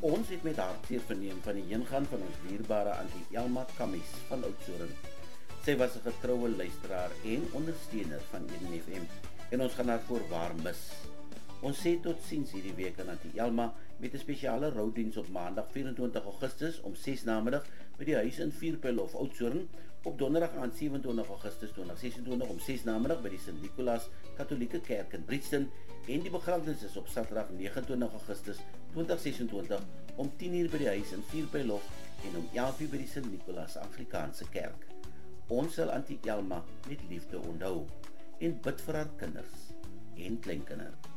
Ons het met hartseer verneem van die heengaan van ons dierbare Auntie Elma Kammies van Oudtshoorn. Sy was 'n getroue luisteraar en ondersteuner van Eden FM en ons gaan haar voorwaar mis. Ons sê tot ziens hierdie week aan Auntie Elma met 'n spesiale roudiens op Maandag 24 Augustus om 6 namiddag by die huis in Vierpyl of Oudtshoorn, op Donderdag aan 27 Augustus 2026 om 6 namiddag by die Sint Nicolaas Katholieke Kerk in Brixton en die begrafnis is op Saterdag 29 Augustus 2026 om 10 uur by die huis in Vierpyl en om 11 uur by die Sint Nicolaas Afrikaanse Kerk. Ons sal Auntie Elma met liefde onthou en bid vir haar kinders en kleinkinders.